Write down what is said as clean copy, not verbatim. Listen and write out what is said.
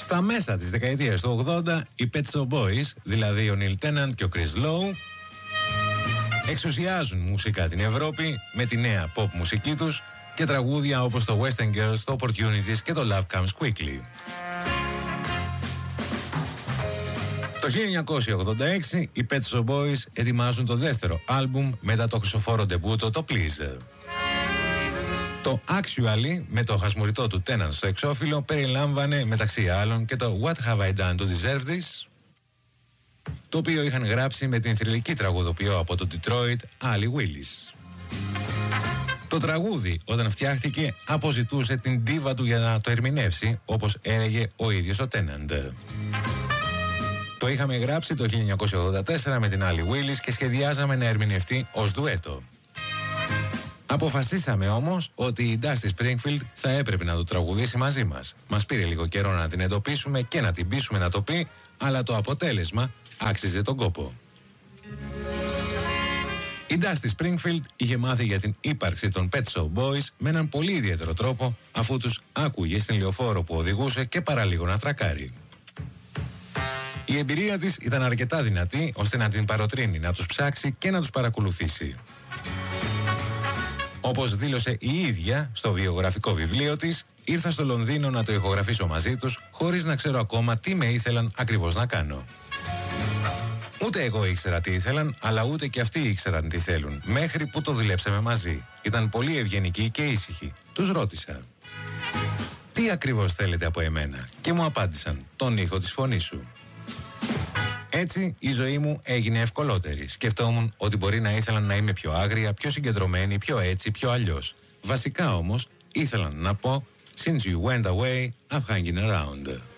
Στα μέσα της δεκαετίας του 80, οι Pet Shop Boys, δηλαδή ο Neil Tennant και ο Chris Lowe, εξουσιάζουν μουσικά την Ευρώπη με τη νέα pop μουσική τους και τραγούδια όπως το Western Girls, το Opportunities και το Love Comes Quickly. Το 1986 οι Pet Shop Boys ετοιμάζουν το δεύτερο άλμπουμ μετά το χρυσοφόρο ντεμπούτο, το Please. Το Actually, με το χασμουριτό του Tennant στο εξώφυλλο, περιλάμβανε μεταξύ άλλων και το What Have I Done to Deserve This, το οποίο είχαν γράψει με την θρυλική τραγουδοποιό από το Detroit, Allie Willis. Το τραγούδι, όταν φτιάχτηκε, αποζητούσε την ντίβα του για να το ερμηνεύσει, όπως έλεγε ο ίδιος ο Tennant. Το είχαμε γράψει το 1984 με την Allie Willis και σχεδιάζαμε να ερμηνευτεί ως ντουέτο. Αποφασίσαμε όμως ότι η Dusty Springfield θα έπρεπε να το τραγουδήσει μαζί μας. Μας πήρε λίγο καιρό να την εντοπίσουμε και να την πείσουμε να το πει, αλλά το αποτέλεσμα άξιζε τον κόπο. Η Dusty Springfield είχε μάθει για την ύπαρξη των Pet Shop Boys με έναν πολύ ιδιαίτερο τρόπο, αφού τους άκουγε στην λεωφόρο που οδηγούσε και παραλίγο να τρακάρει. Η εμπειρία της ήταν αρκετά δυνατή ώστε να την παροτρύνει να τους ψάξει και να τους παρακολουθήσει. Όπως δήλωσε η ίδια στο βιογραφικό βιβλίο της, ήρθα στο Λονδίνο να το ηχογραφήσω μαζί τους, χωρίς να ξέρω ακόμα τι με ήθελαν ακριβώς να κάνω. Ούτε εγώ ήξερα τι ήθελαν, αλλά ούτε και αυτοί ήξεραν τι θέλουν, μέχρι που το δουλέψαμε μαζί. Ήταν πολύ ευγενικοί και ήσυχοι. Τους ρώτησα, τι ακριβώς θέλετε από εμένα? Και μου απάντησαν, τον ήχο της φωνής σου. Έτσι η ζωή μου έγινε ευκολότερη. Σκεφτόμουν ότι μπορεί να ήθελαν να είμαι πιο άγρια, πιο συγκεντρωμένη, πιο έτσι, πιο αλλιώς. Βασικά όμως ήθελαν να πω, since you went away, I'm hanging around.